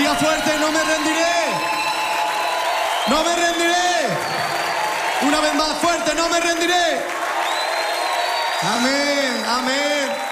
Diga fuerte, no me rendiré. No me rendiré. Una vez más fuerte, no me rendiré. Amén, amén.